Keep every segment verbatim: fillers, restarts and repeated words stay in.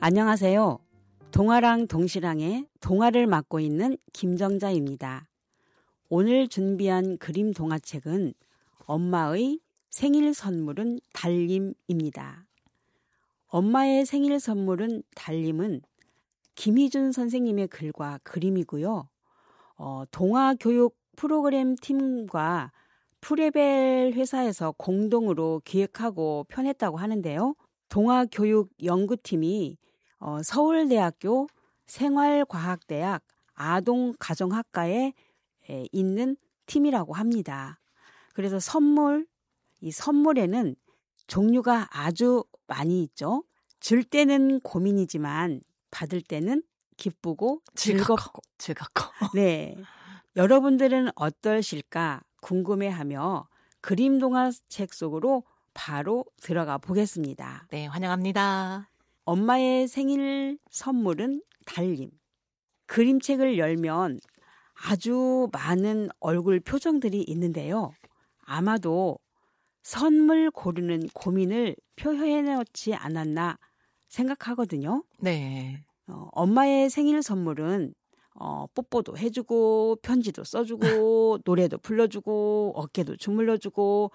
안녕하세요. 동아랑 동시랑의 동화를 맡고 있는 김정자입니다. 오늘 준비한 그림 동화책은 엄마의 생일 선물은 달림입니다. 엄마의 생일 선물은 달림은 김희준 선생님의 글과 그림이고요. 어, 동화 교육 프로그램 팀과 프레벨 회사에서 공동으로 기획하고 편했다고 하는데요. 동화 교육 연구팀이 어, 서울대학교 생활과학대학 아동가정학과에 에, 있는 팀이라고 합니다. 그래서 선물, 이 선물에는 종류가 아주 많이 있죠. 줄 때는 고민이지만 받을 때는 기쁘고 즐겁고. 즐겁고. 즐겁고. 네, 여러분들은 어떠실까 궁금해하며 그림 동화책 속으로 바로 들어가 보겠습니다. 네, 환영합니다. 엄마의 생일 선물은 달림. 그림책을 열면 아주 많은 얼굴 표정들이 있는데요. 아마도 선물 고르는 고민을 표현해놓지 않았나 생각하거든요. 네. 어, 엄마의 생일 선물은 어, 뽀뽀도 해주고 편지도 써주고 노래도 불러주고 어깨도 주물러주고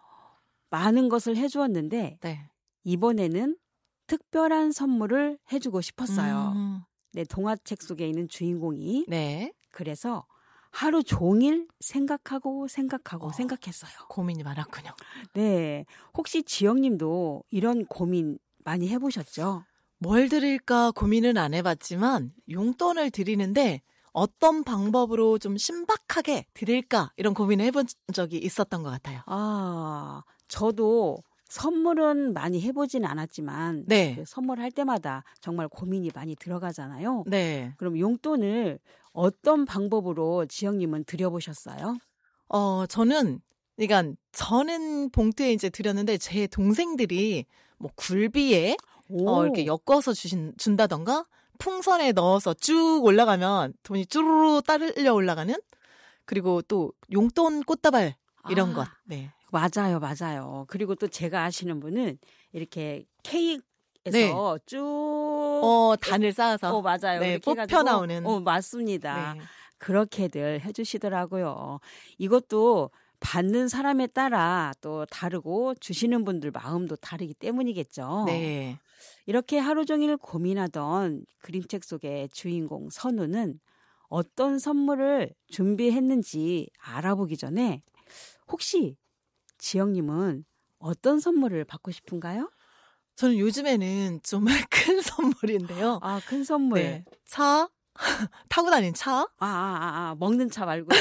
많은 것을 해주었는데 네. 이번에는 특별한 선물을 해주고 싶었어요. 음. 네, 동화책 속에 있는 주인공이. 네. 그래서 하루 종일 생각하고 생각하고 어, 생각했어요. 고민이 많았군요. 네, 혹시 지영님도 이런 고민 많이 해보셨죠? 뭘 드릴까 고민은 안 해봤지만 용돈을 드리는데 어떤 방법으로 좀 신박하게 드릴까 이런 고민을 해본 적이 있었던 것 같아요. 아, 저도 선물은 많이 해보진 않았지만 네. 그 선물할 때마다 정말 고민이 많이 들어가잖아요. 네. 그럼 용돈을 어떤 방법으로 지영님은 드려보셨어요? 어, 저는, 그러니까 저는 봉투에 이제 드렸는데 제 동생들이 뭐 굴비에 어, 이렇게 엮어서 주신, 준다던가 풍선에 넣어서 쭉 올라가면 돈이 쭈루루 따르려 올라가는 그리고 또 용돈 꽃다발 이런 아, 것. 네. 맞아요, 맞아요. 그리고 또 제가 아시는 분은 이렇게 케이크에서 네. 쭉 어, 단을 쌓아서. 어, 맞아요. 네, 그렇게 해가지고, 뽑혀 나오는. 어, 맞습니다. 네. 그렇게들 해주시더라고요. 이것도 받는 사람에 따라 또 다르고 주시는 분들 마음도 다르기 때문이겠죠. 네. 이렇게 하루 종일 고민하던 그림책 속의 주인공 선우는 어떤 선물을 준비했는지 알아보기 전에 혹시 지영님은 어떤 선물을 받고 싶은가요? 저는 요즘에는 좀 큰 선물인데요. 아, 큰 선물. 네. 차, 타고 다니는 차, 아, 아, 아, 아, 먹는 차 말고요.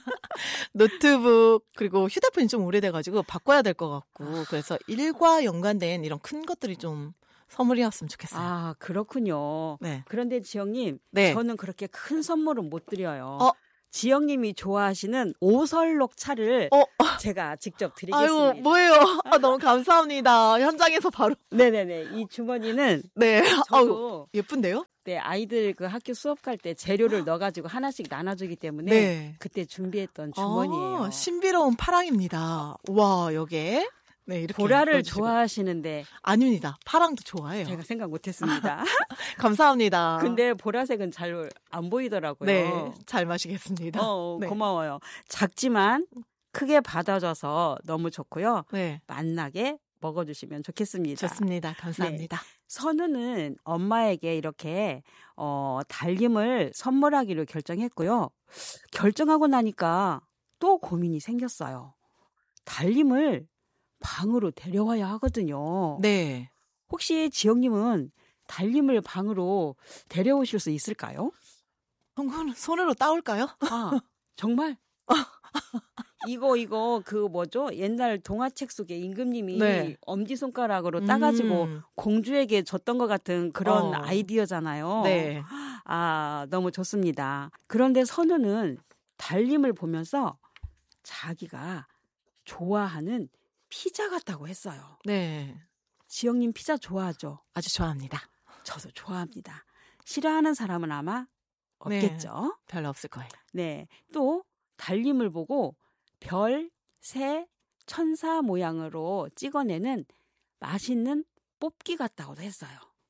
노트북, 그리고 휴대폰이 좀 오래돼가지고 바꿔야 될 것 같고, 그래서 일과 연관된 이런 큰 것들이 좀 선물이었으면 좋겠어요. 아, 그렇군요. 네. 그런데 지영님, 네. 저는 그렇게 큰 선물은 못 드려요. 어? 지영님이 좋아하시는 오설록 차를 어? 제가 직접 드리겠습니다. 아이고, 뭐예요? 아, 너무 감사합니다. 현장에서 바로. 네네네. 이 주머니는 네. 저도 아이고, 예쁜데요? 네, 아이들 그 학교 수업 갈 때 재료를 넣어가지고 하나씩 나눠주기 때문에 네. 그때 준비했던 주머니예요. 아, 신비로운 파랑입니다. 와, 여기에. 네, 이렇게. 보라를 넣어주시고. 좋아하시는데 아닙니다. 파랑도 좋아해요. 제가 생각 못했습니다. 감사합니다. 근데 보라색은 잘 안 보이더라고요. 네, 잘 마시겠습니다. 어, 네. 고마워요. 작지만 크게 받아줘서 너무 좋고요. 네, 맛나게 먹어주시면 좋겠습니다. 좋습니다. 감사합니다. 선우는 엄마에게 이렇게 어, 달림을 선물하기로 결정했고요. 결정하고 나니까 또 고민이 생겼어요. 달림을 방으로 데려와야 하거든요. 네. 혹시 지영님은 달림을 방으로 데려오실 수 있을까요? 손으로, 손으로 따올까요? 아, 정말? 이거 이거 그 뭐죠? 옛날 동화책 속에 임금님이 네. 엄지손가락으로 따가지고 음. 공주에게 줬던 것 같은 그런 어. 아이디어잖아요. 네. 아, 너무 좋습니다. 그런데 선우는 달림을 보면서 자기가 좋아하는 피자 같다고 했어요. 네. 지영님 피자 좋아하죠? 아주 좋아합니다. 저도 좋아합니다. 싫어하는 사람은 아마 없겠죠? 네. 별로 없을 거예요. 네. 또 달림을 보고 별, 새, 천사 모양으로 찍어내는 맛있는 뽑기 같다고도 했어요.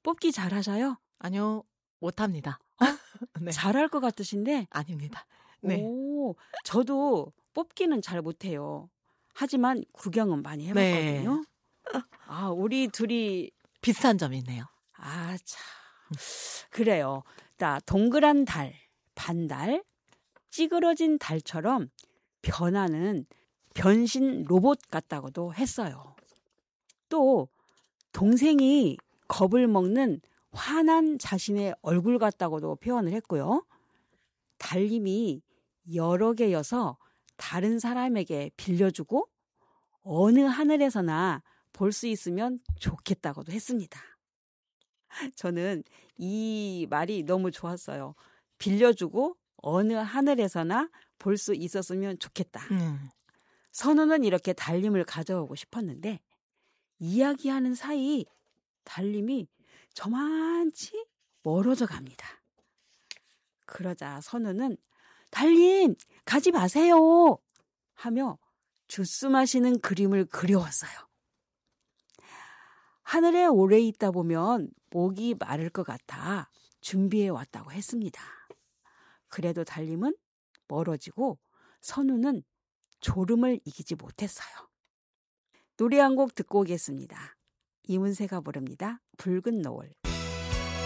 뽑기 잘하셔요? 아니요, 못합니다. 네. 잘할 것 같으신데? 아닙니다. 네. 오, 저도 뽑기는 잘 못해요. 하지만 구경은 많이 해봤거든요. 네. 아, 우리 둘이 비슷한 점이 있네요. 아, 참. 그래요. 자, 동그란 달, 반달, 찌그러진 달처럼 변하는 변신 로봇 같다고도 했어요. 또 동생이 겁을 먹는 화난 자신의 얼굴 같다고도 표현을 했고요. 달님이 여러 개여서 다른 사람에게 빌려주고 어느 하늘에서나 볼 수 있으면 좋겠다고도 했습니다. 저는 이 말이 너무 좋았어요. 빌려주고 어느 하늘에서나 볼 수 있었으면 좋겠다. 음. 선우는 이렇게 달님을 가져오고 싶었는데 이야기하는 사이 달님이 저만치 멀어져 갑니다. 그러자 선우는 달님 가지 마세요 하며 주스 마시는 그림을 그려왔어요. 하늘에 오래 있다 보면 목이 마를 것 같아 준비해 왔다고 했습니다. 그래도 달님은 멀어지고 선우는 졸음을 이기지 못했어요. 노래 한 곡 듣고 오겠습니다. 이문세가 부릅니다. 붉은 노을.